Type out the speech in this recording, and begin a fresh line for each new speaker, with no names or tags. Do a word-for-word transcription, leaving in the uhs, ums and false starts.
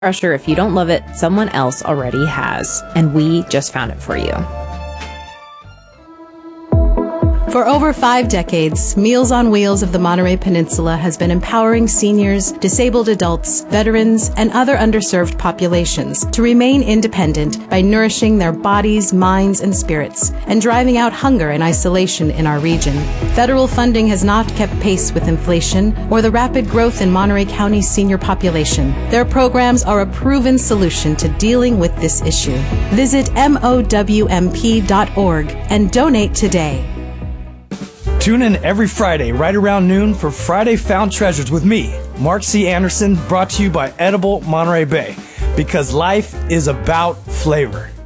pressure. If you don't love it, someone else already has, and we just found it for you.
For over five decades, Meals on Wheels of the Monterey Peninsula has been empowering seniors, disabled adults, veterans, and other underserved populations to remain independent by nourishing their bodies, minds, and spirits, and driving out hunger and isolation in our region. Federal funding has not kept pace with inflation or the rapid growth in Monterey County's senior population. Their programs are a proven solution to dealing with this issue. Visit M O W M P dot org and donate today.
Tune in every Friday right around noon for Friday Found Treasures with me, Mark C. Anderson, brought to you by Edible Monterey Bay, because life is about flavor.